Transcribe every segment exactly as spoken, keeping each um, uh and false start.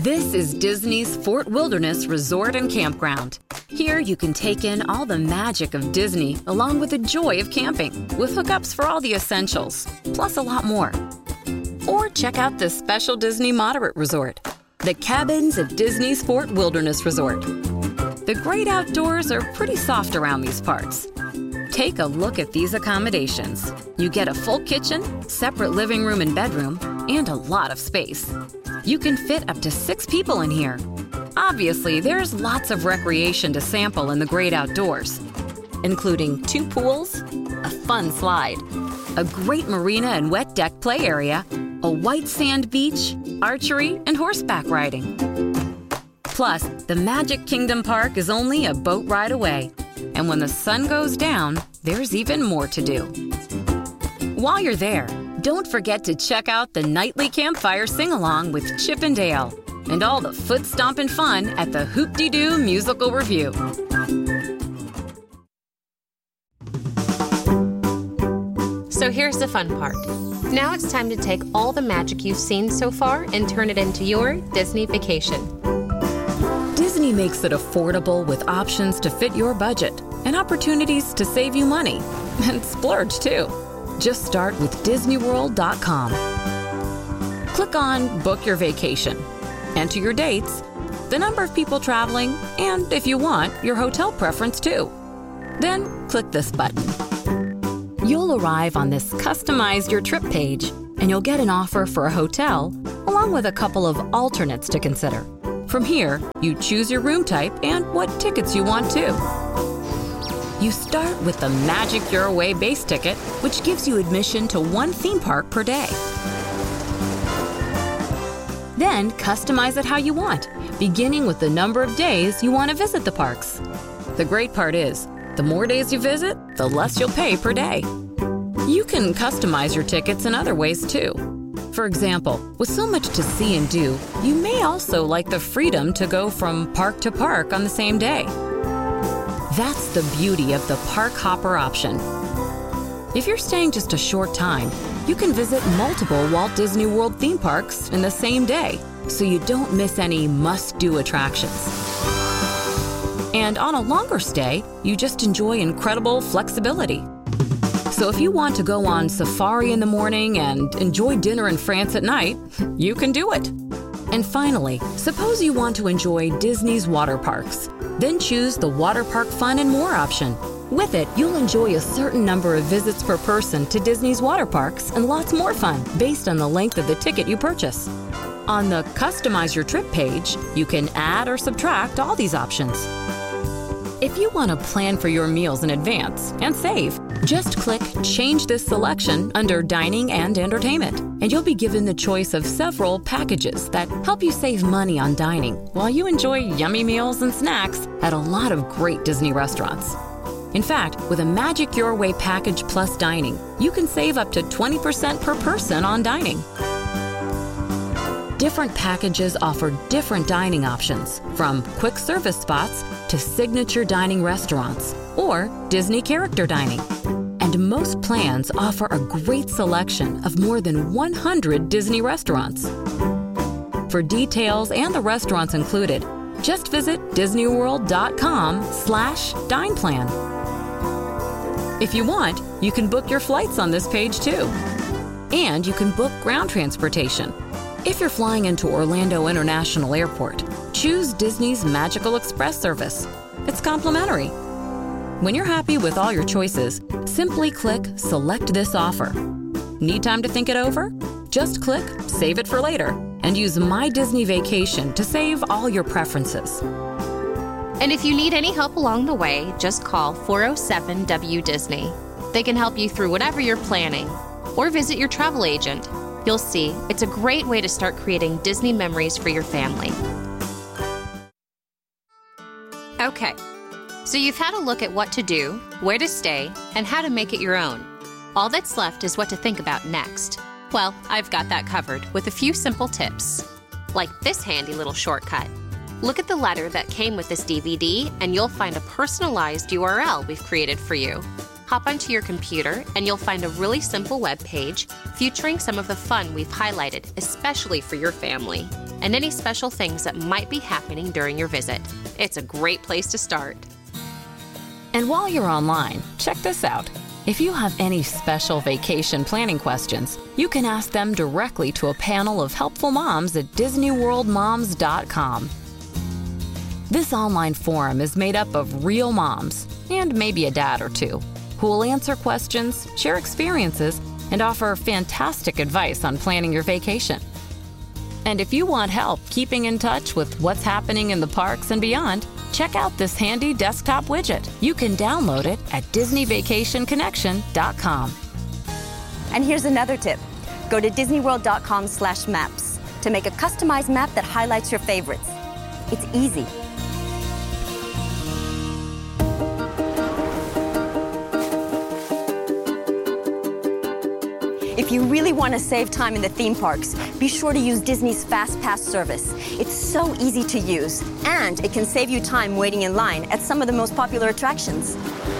This is Disney's Fort Wilderness Resort and Campground. Here you can take in all the magic of Disney along with the joy of camping, with hookups for all the essentials, plus a lot more. Or check out this special Disney Moderate Resort, the Cabins of Disney's Fort Wilderness Resort. The great outdoors are pretty soft around these parts. Take a look at these accommodations. You get a full kitchen, separate living room and bedroom, and a lot of space. You can fit up to six people in here. Obviously, there's lots of recreation to sample in the great outdoors, including two pools, a fun slide, a great marina and wet deck play area, a white sand beach, archery, and horseback riding. Plus, the Magic Kingdom Park is only a boat ride away. And when the sun goes down, there's even more to do. While you're there, don't forget to check out the nightly campfire sing-along with Chip and Dale and all the foot-stomping fun at the Hoop-Dee-Doo Musical Review. So here's the fun part. Now it's time to take all the magic you've seen so far and turn it into your Disney vacation. Disney makes it affordable with options to fit your budget and opportunities to save you money and splurge too. Just start with Disney World dot com. Click on Book Your Vacation. Enter your dates, the number of people traveling, and if you want, your hotel preference too. Then click this button. You'll arrive on this Customize Your Trip page, and you'll get an offer for a hotel along with a couple of alternates to consider. From here, you choose your room type and what tickets you want too. You start with the Magic Your Way base ticket, which gives you admission to one theme park per day. Then customize it how you want, beginning with the number of days you want to visit the parks. The great part is, the more days you visit, the less you'll pay per day. You can customize your tickets in other ways too. For example, with so much to see and do, you may also like the freedom to go from park to park on the same day. That's the beauty of the Park Hopper option. If you're staying just a short time, you can visit multiple Walt Disney World theme parks in the same day, so you don't miss any must-do attractions. And on a longer stay, you just enjoy incredible flexibility. So if you want to go on safari in the morning and enjoy dinner in France at night, you can do it. And finally, suppose you want to enjoy Disney's water parks. Then choose the Water Park Fun and More option. With it, you'll enjoy a certain number of visits per person to Disney's water parks and lots more fun based on the length of the ticket you purchase. On the Customize Your Trip page, you can add or subtract all these options. If you want to plan for your meals in advance and save, just click Change This Selection under Dining and Entertainment, and you'll be given the choice of several packages that help you save money on dining while you enjoy yummy meals and snacks at a lot of great Disney restaurants. In fact, with a Magic Your Way package plus dining, you can save up to twenty percent per person on dining. Different packages offer different dining options, from quick service spots to signature dining restaurants or Disney character dining. And most plans offer a great selection of more than one hundred Disney restaurants. For details and the restaurants included, just visit Disney World dot com slash dine plan. If you want, you can book your flights on this page too. And you can book ground transportation. If you're flying into Orlando International Airport, choose Disney's Magical Express service. It's complimentary. When you're happy with all your choices, simply click Select this offer. Need time to think it over? Just click Save it for later and use My Disney Vacation to save all your preferences. And if you need any help along the way, just call four oh seven W Disney. They can help you through whatever you're planning, or visit your travel agent. You'll see, it's a great way to start creating Disney memories for your family. Okay, so you've had a look at what to do, where to stay, and how to make it your own. All that's left is what to think about next. Well, I've got that covered with a few simple tips, like this handy little shortcut. Look at the letter that came with this D V D, and you'll find a personalized U R L we've created for you. Hop onto your computer and you'll find a really simple web page featuring some of the fun we've highlighted, especially for your family. and any special things that might be happening during your visit. It's a great place to start. And while you're online, check this out. If you have any special vacation planning questions, you can ask them directly to a panel of helpful moms at Disney World Moms dot com. This online forum is made up of real moms, and maybe a dad or two, who will answer questions, share experiences, and offer fantastic advice on planning your vacation. And if you want help keeping in touch with what's happening in the parks and beyond, check out this handy desktop widget. You can download it at Disney Vacation Connection dot com. And here's another tip. Go to Disney World dot com slash maps to make a customized map that highlights your favorites. It's easy. If you really want to save time in the theme parks, be sure to use Disney's Fast Pass service. It's so easy to use, and it can save you time waiting in line at some of the most popular attractions.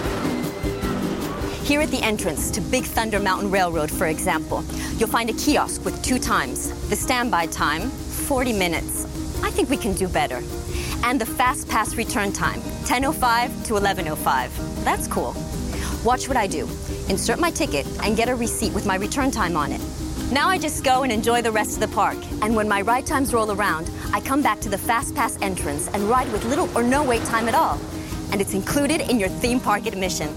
Here at the entrance to Big Thunder Mountain Railroad, for example, you'll find a kiosk with two times. The standby time, forty minutes. I think we can do better. And the Fast Pass return time, ten oh five to eleven oh five. That's cool. Watch what I do. Insert my ticket and get a receipt with my return time on it. Now I just go and enjoy the rest of the park. And when my ride times roll around, I come back to the Fast Pass entrance and ride with little or no wait time at all. And it's included in your theme park admission.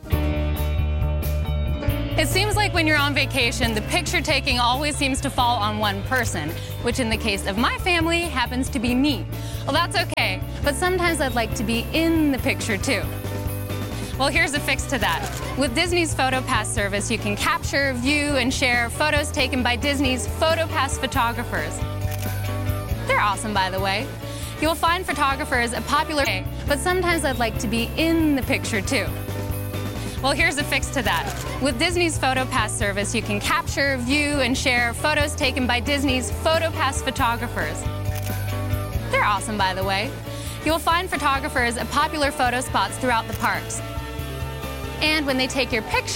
It seems like when you're on vacation, the picture taking always seems to fall on one person, which in the case of my family happens to be me. Well, that's okay, but sometimes I'd like to be in the picture too. Well, here's a fix to that. With Disney's PhotoPass service, you can capture, view, and share photos taken by Disney's PhotoPass photographers. They're awesome, by the way. You'll find photographers a popular, but sometimes I'd like to be in the picture too. Well, here's a fix to that. With Disney's PhotoPass service, you can capture, view, and share photos taken by Disney's PhotoPass photographers. They're awesome, by the way. You'll find photographers at popular photo spots throughout the parks. And when they take your picture,